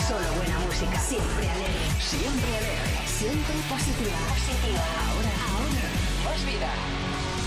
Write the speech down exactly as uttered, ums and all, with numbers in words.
Solo buena música. Siempre alegre. Siempre alegre. Siempre positiva. Positiva. Ahora, ahora. Más vida.